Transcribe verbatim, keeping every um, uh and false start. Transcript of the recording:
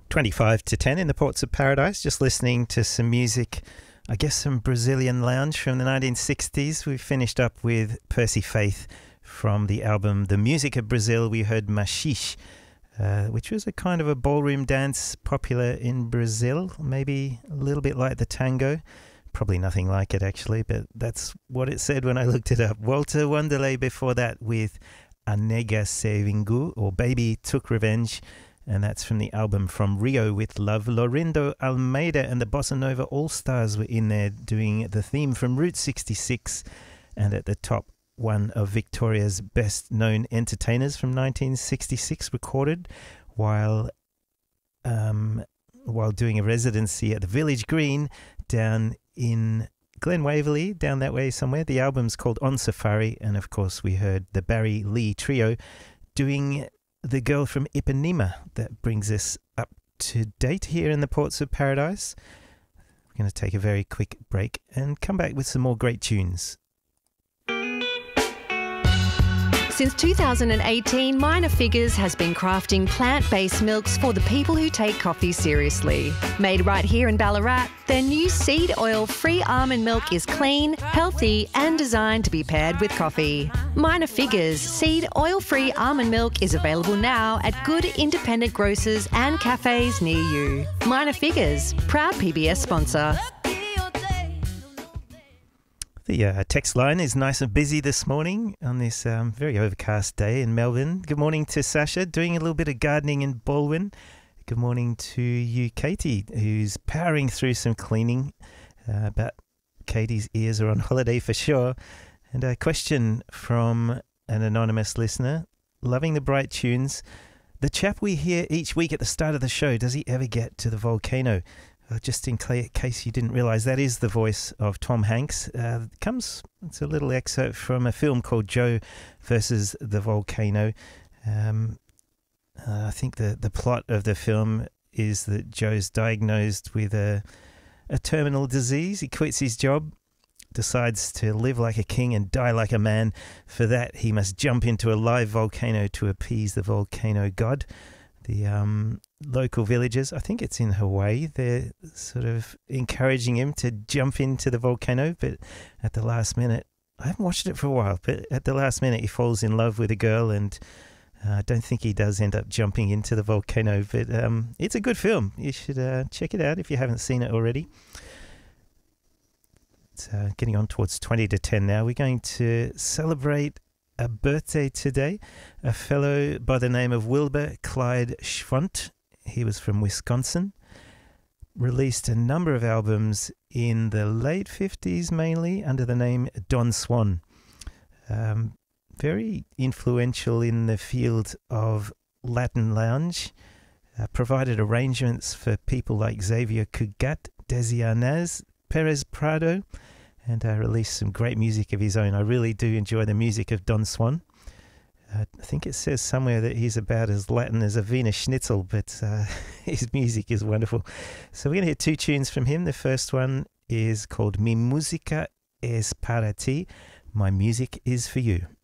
twenty-five to ten in the Ports of Paradise, just listening to some music, I guess some Brazilian lounge from the nineteen sixties. We finished up with Percy Faith from the album The Music of Brazil. We heard Machixe, uh, which was a kind of a ballroom dance popular in Brazil, maybe a little bit like the tango. Probably nothing like it actually, but that's what it said when I looked it up. Walter Wanderlei before that with A Nega Se Vingou, or Baby Took Revenge, and that's from the album From Rio with Love. Lorindo Almeida and the Bossa Nova All-Stars were in there doing the theme from Route sixty-six, and at the top, one of Victoria's best-known entertainers from nineteen sixty-six, recorded while um, while doing a residency at the Village Green down in Glen Waverley, down that way somewhere. The album's called On Safari, and of course we heard the Barry Lee Trio doing The Girl from Ipanema. That brings us up to date here in the Ports of Paradise. We're going to take a very quick break and come back with some more great tunes. Since two thousand eighteen, Minor Figures has been crafting plant-based milks for the people who take coffee seriously. Made right here in Ballarat, their new seed oil-free almond milk is clean, healthy and designed to be paired with coffee. Minor Figures seed oil-free almond milk is available now at good independent grocers and cafes near you. Minor Figures, proud P B S sponsor. The uh, text line is nice and busy this morning on this um, very overcast day in Melbourne. Good morning to Sasha, doing a little bit of gardening in Baldwin. Good morning to you, Katie, who's powering through some cleaning. Uh, but Katie's ears are on holiday for sure. And a question from an anonymous listener. Loving the bright tunes. The chap we hear each week at the start of the show, does he ever get to the volcano? Uh, just in case you didn't realise, that is the voice of Tom Hanks. Uh, it comes, it's a little excerpt from a film called Joe versus the Volcano. Um, uh, I think the, the plot of the film is that Joe's diagnosed with a, a terminal disease. He quits his job, decides to live like a king and die like a man. For that, he must jump into a live volcano to appease the volcano god. The um, local villagers, I think it's in Hawaii, they're sort of encouraging him to jump into the volcano, but at the last minute, I haven't watched it for a while, but at the last minute he falls in love with a girl, and uh, I don't think he does end up jumping into the volcano, but um, it's a good film. You should uh, check it out if you haven't seen it already. It's uh, getting on towards twenty to ten now. We're going to celebrate a birthday today, a fellow by the name of Wilbur Clyde Schwant. He was from Wisconsin, released a number of albums in the late fifties, mainly under the name Don Swan. Um, very influential in the field of Latin lounge, uh, provided arrangements for people like Xavier Cugat, Desi Arnaz, Perez Prado, and uh, released some great music of his own. I really do enjoy the music of Don Swan. Uh, I think it says somewhere that he's about as Latin as a Wiener Schnitzel, but uh, his music is wonderful. So we're going to hear two tunes from him. The first one is called Mi Musica Es Para Ti, My Music Is For You.